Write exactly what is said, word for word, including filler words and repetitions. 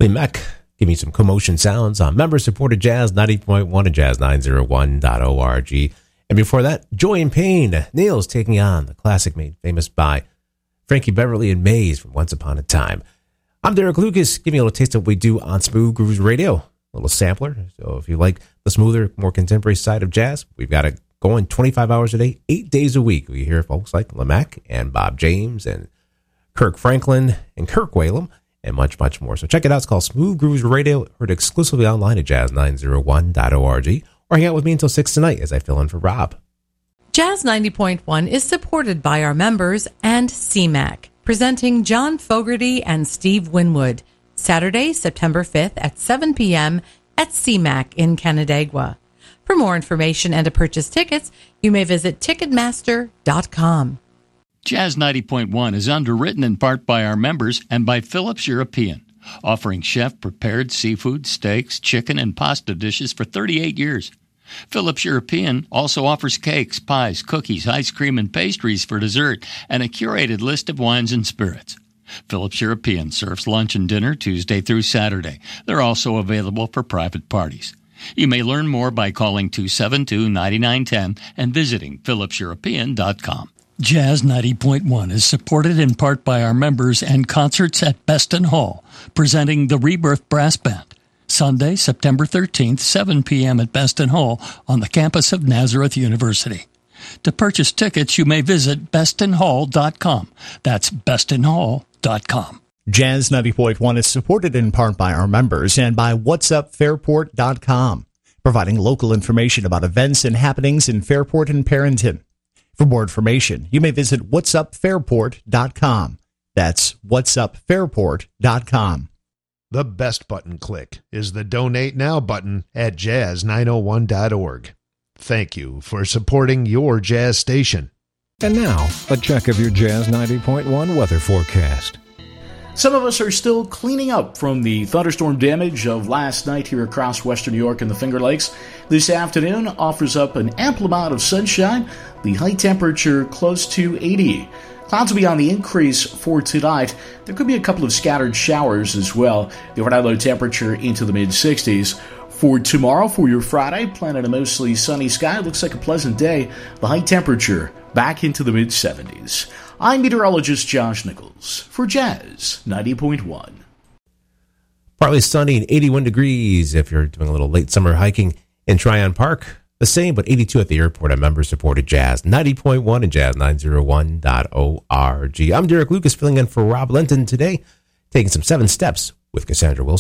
Lee Meck, give me some commotion sounds on member-supported Jazz ninety point one and Jazz nine oh one dot org. And before that, Joy and Pain, Nails taking on the classic made famous by Frankie Beverly and Maze from Once Upon a Time. I'm Derek Lucas, giving you a little taste of what we do on Smooth Grooves Radio, a little sampler. So if you like the smoother, more contemporary side of jazz, we've got it going twenty-five hours a day, eight days a week. We hear folks like Lamech and Bob James and Kirk Franklin and Kirk Whalum, and much, much more. So check it out. It's called Smooth Grooves Radio, heard exclusively online at Jazz nine oh one dot org, or hang out with me until six tonight as I fill in for Rob. Jazz ninety point one is supported by our members and C MAC, presenting John Fogerty and Steve Winwood, Saturday, September fifth at seven p.m. at C MAC in Canandaigua. For more information and to purchase tickets, you may visit ticketmaster dot com. Jazz ninety point one is underwritten in part by our members and by Phillips European, offering chef-prepared seafood, steaks, chicken, and pasta dishes for thirty-eight years. Phillips European also offers cakes, pies, cookies, ice cream, and pastries for dessert, and a curated list of wines and spirits. Phillips European serves lunch and dinner Tuesday through Saturday. They're also available for private parties. You may learn more by calling two seven two, nine nine one zero and visiting phillips european dot com. Jazz ninety point one is supported in part by our members and concerts at Beston Hall, presenting the Rebirth Brass Band. Sunday, September thirteenth, seven p.m. at Beston Hall on the campus of Nazareth University. To purchase tickets, you may visit beston hall dot com. That's beston hall dot com. Jazz ninety point one is supported in part by our members and by whats up fairport dot com, providing local information about events and happenings in Fairport and Perrington. For more information, you may visit whats up fairport dot com. That's whats up fairport dot com. The best button click is the Donate Now button at jazz nine oh one dot org. Thank you for supporting your jazz station. And now, a check of your Jazz ninety point one weather forecast. Some of us are still cleaning up from the thunderstorm damage of last night here across western New York and the Finger Lakes. This afternoon offers up an ample amount of sunshine, the high temperature close to eighty. Clouds will be on the increase for tonight. There could be a couple of scattered showers as well. The overnight low temperature into the mid-sixties. For tomorrow, for your Friday, planning a mostly sunny sky. Looks like a pleasant day. The high temperature back into the mid-seventies. I'm meteorologist Josh Nichols for Jazz ninety point one. Partly sunny and eighty-one degrees if you're doing a little late summer hiking in Tryon Park. The same, but eighty-two at the airport at member-supported Jazz ninety point one and Jazz nine oh one dot org. I'm Derek Lucas filling in for Rob Linton today, taking some seven steps with Cassandra Wilson.